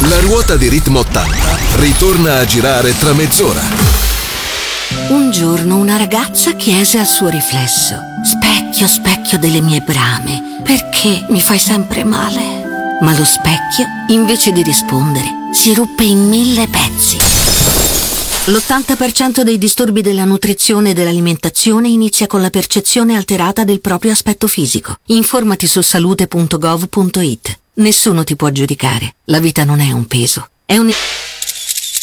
La ruota di Ritmo 80 ritorna a girare tra mezz'ora. Un giorno una ragazza chiese al suo riflesso: specchio, specchio delle mie brame, perché mi fai sempre male? Ma lo specchio, invece di rispondere, si ruppe in 1000 pezzi. L'80% dei disturbi della nutrizione e dell'alimentazione inizia con la percezione alterata del proprio aspetto fisico. Informati su salute.gov.it. Nessuno ti può giudicare. La vita non è un peso, è un...